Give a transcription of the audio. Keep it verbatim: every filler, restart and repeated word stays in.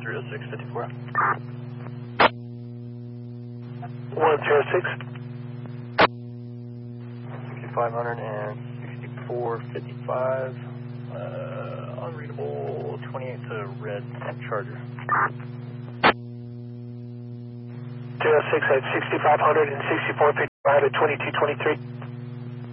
three oh six fifty-four. one zero six. sixty-five hundred and sixty-four fifty-five. Uh, unreadable twenty-eight to red Charger. zero six at sixty-five hundred and sixty-four fifty-five at twenty-two twenty-three.